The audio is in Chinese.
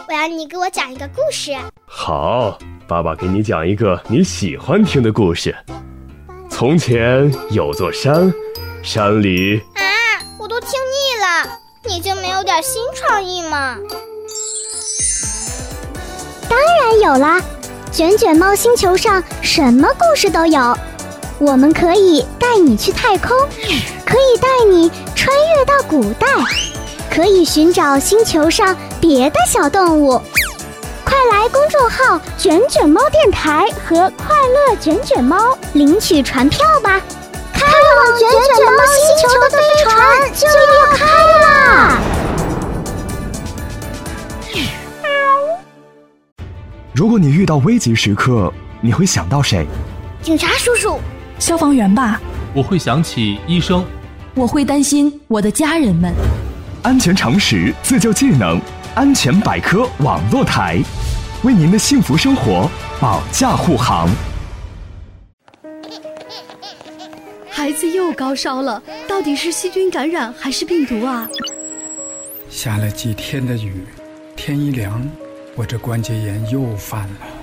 我要你给我讲一个故事。 好，爸爸给你讲一个你喜欢听的故事。从前有座山，山里…… 我都听腻了，你就没有点新创意吗？ 当然有啦，卷卷猫星球上什么故事都有。我们可以带你去太空，可以带你穿越到古代，可以寻找星球上别的小动物。快来公众号卷卷猫电台和快乐卷卷猫领取船票吧，开往卷卷猫星球的飞船就要开啦！ 如果你遇到危急时刻，你会想到谁？ 警察叔叔。 消防员吧。 我会想起医生。 我会担心我的家人们。 安全常识，自救技能，安全百科网络台，为您的幸福生活保驾护航。 孩子又高烧了，到底是细菌感染还是病毒啊？ 下了几天的雨，天一凉，我这关节炎又犯了。